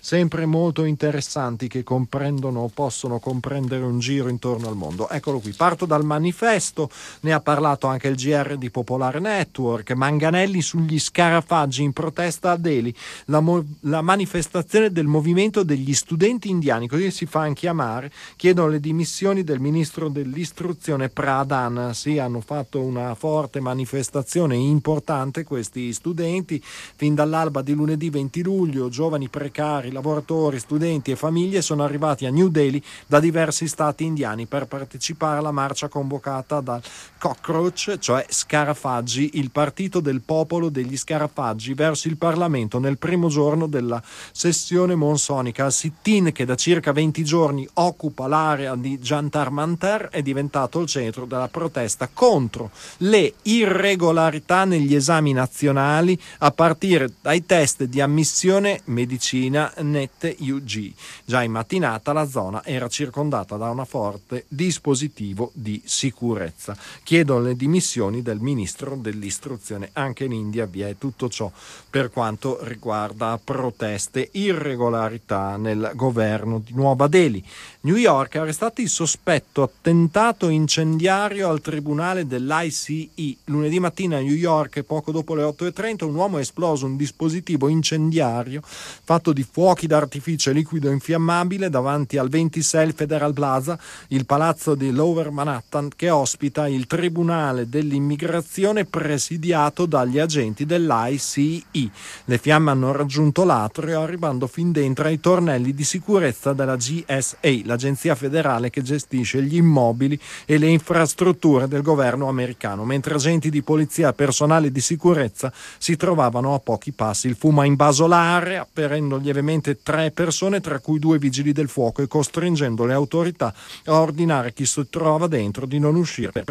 sempre molto interessanti, che comprendono o possono comprendere un giro intorno al mondo. Eccolo qui, parto dal manifesto, ne ha parlato anche il GR di Popolare Network. Manganelli sugli scarafaggi in protesta a Delhi, la manifestazione del movimento degli studenti indiani, così si fa chiamare, chiedono le dimissioni del ministro dell'istruzione Pradhan. Sì, hanno fatto una forte manifestazione importante questi studenti, fin dall'alba di lunedì 20 luglio, giovani precari, lavoratori, studenti e famiglie sono arrivati a New Delhi da diversi stati indiani per partecipare alla marcia convocata dal Cockroach, cioè Scarafaggi, il partito del popolo degli scarafaggi, verso il Parlamento nel primo giorno della sessione monsonica. Il sit-in, che da circa 20 giorni occupa l'area di Jantar Mantar, è diventato il centro della protesta contro le irregolarità negli esami nazionali a partire dai test di ammissione medicina NET UG. Già in mattinata la zona era circondata da un forte dispositivo di sicurezza. Chiedono le dimissioni del ministro dell'istruzione. Anche in India vi è tutto ciò per quanto riguarda proteste, irregolarità nel governo di Nuova Delhi. New York ha arrestato il sospetto attentato incendiario al tribunale dell'ICE. Lunedì mattina a New York, poco dopo le 8:30, un uomo ha esploso un dispositivo incendiario fatto di fuochi d'artificio e liquido infiammabile davanti al 26 Federal Plaza, il palazzo di Lower Manhattan che ospita il tribunale dell'immigrazione presidiato dagli agenti dell'ICE. Le fiamme hanno raggiunto l'atrio, arrivando fin dentro ai tornelli di sicurezza della GSA, l'agenzia federale che gestisce gli immobili e le infrastrutture del governo americano, mentre agenti di polizia e personale di sicurezza si trovavano a pochi passi. Il fumo ha invaso l'area, ferendo lievemente 3 persone, tra cui 2 vigili del fuoco, e costringendo le autorità a ordinare chi si trova dentro di non uscire